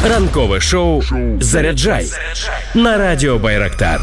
Ранкове шоу «Заряджай» на радіо Байрактар.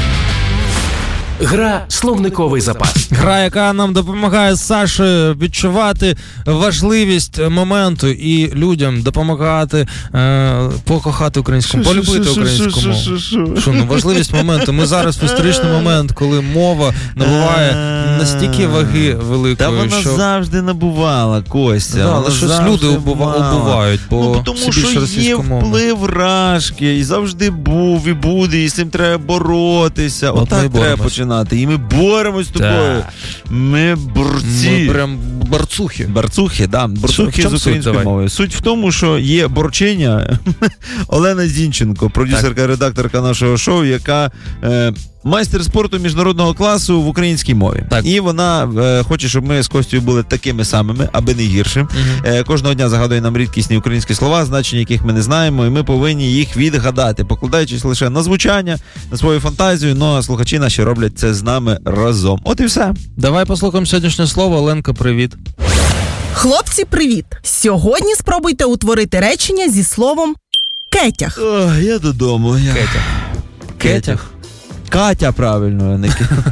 Гра «Словниковий запас». Гра, яка нам допомагає Саші відчувати важливість моменту і людям допомагати покохати українську, полюбити українську мову. Важливість моменту. Ми зараз в історичний момент, коли мова набуває настільки ваги великої, та вона що... завжди набувала, Костя. Да, але щось люди убувають, бо тому що є вплив рашки, і завжди був, і буде, і з цим треба боротися. Отак треба починати. І ми боремось з тобою. Ми борці. Ми прям борцухи. Борцухи, да. Борцухи з українською мовою. Суть в тому, що є борчиня Олена Зінченко, продюсерка, редакторка нашого шоу, яка... майстер спорту міжнародного класу в українській мові. Так. І вона хоче, щоб ми з Костю були такими самими, аби не гіршим. Кожного дня загадує нам рідкісні українські слова, значення яких ми не знаємо, і ми повинні їх відгадати, покладаючись лише на звучання, на свою фантазію, а слухачі наші роблять це з нами разом. От і все. Давай послухаємо сьогоднішнє слово. Оленка, привіт. Хлопці, привіт. Сьогодні спробуйте утворити речення зі словом «кетях». Я додому. Кетях. Катя, правильно, а не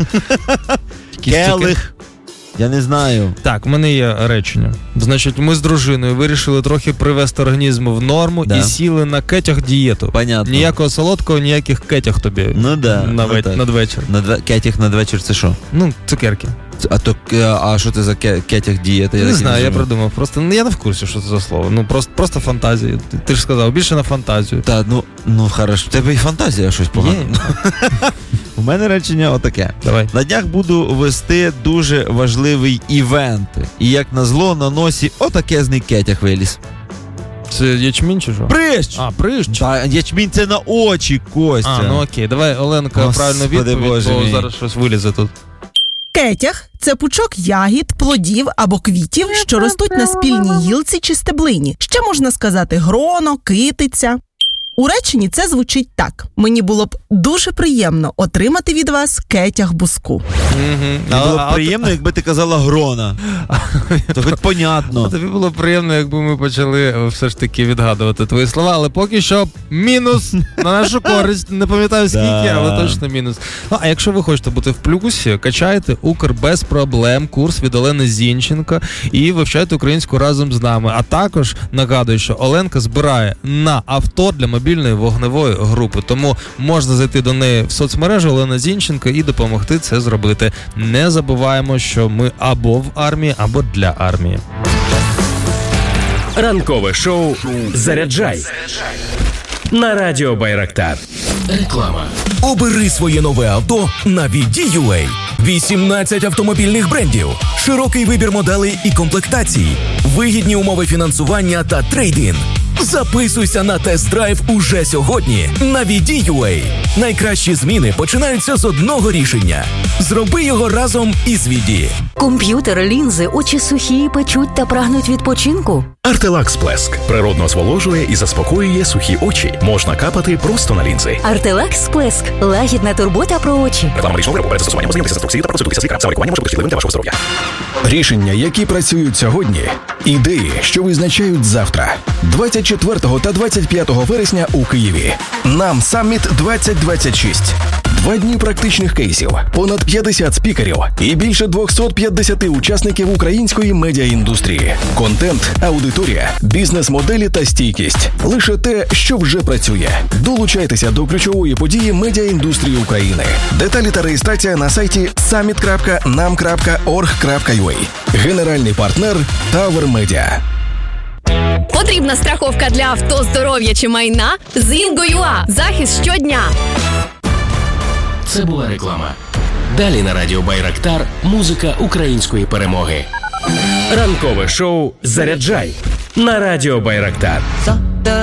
келих. Я не знаю. Так, в мене є речення. Значить, ми з дружиною вирішили трохи привести організм в норму і сіли на кетях дієту. Понятно. Ніякого солодкого, ніяких кетях тобі. Ну да. Надвечір. Кетях надвечір це що? Цукерки. А що це за кетях дієта? Не знаю, я придумав. Просто я не в курсі, що це за слово. Просто фантазія. Ти ж сказав, більше на фантазію. Так, хорошо. В тебе і фантазія щось погано. У мене речення отаке. Давай. На днях буду вести дуже важливий івент. І як назло, на носі отакезний кетях виліз. Це ячмінь чи що? Прищ! Прищ? Та ячмінь це на очі, Костя. Окей. Давай, Оленка, правильно відповідь, бо зараз щось вилізе тут. Кетях – це пучок ягід, плодів або квітів, що ростуть на спільній гілці чи стеблині. Ще можна сказати гроно, китиця. У реченні це звучить так. Мені було б дуже приємно отримати від вас кетях буску. Було б приємно, якби ти казала грона. То хоч понятно. Тобі було приємно, якби ми почали все ж таки відгадувати твої слова, але поки що мінус на нашу користь. Не пам'ятаю скільки, але точно мінус. А якщо ви хочете бути в плюсі, качайте Укр без проблем, курс від Олени Зінченко і вивчайте українську разом з нами. А також нагадую, що Оленка збирає на авто для мобільної вогневої групи. Тому можна зайти до неї в соцмережу Олена Зінченко і допомогти це зробити. Не забуваємо, що ми або в армії, або для армії. Ранкове шоу «Заряджай» на радіо Байрактар. Реклама. Обери своє нове авто на VD.UA. 18 автомобільних брендів, широкий вибір моделей і комплектацій, вигідні умови фінансування та трейд-ін. Записуйся на тест-драйв уже сьогодні на VD.UA. Найкращі зміни починаються з одного рішення. Зроби його разом із VD. Комп'ютер, лінзи, очі сухі, печуть та прагнуть відпочинку? Артелакс Сплеск природно зволожує і заспокоює сухі очі. Можна капати просто на лінзи. Артелакс Сплеск – лагідна турбота про очі. Реклама медичного виробу перед застосуванням ознайомтеся з інструкцією та проконсультуйся з лікарем. Саме лікування може бути шкідливим для вашого здоров'я. Рішення, які працюють сьогодні. Ідеї, що визначають завтра. 24 та 25 вересня у Києві. Нам Саміт 2026. 2 дні практичних кейсів, понад 50 спікерів і більше 250 учасників української медіаіндустрії. Контент, аудиторія, бізнес-моделі та стійкість. Лише те, що вже працює. Долучайтеся до ключової події медіаіндустрії України. Деталі та реєстрація на сайті summit.nam.org.ua. Генеральний партнер Tower Media. Потрібна страховка для авто, здоров'я чи майна? З Інго.ua. Захист щодня. Це була реклама. Далі на радіо Байрактар музика української перемоги. Ранкове шоу «Заряджай» на радіо Байрактар.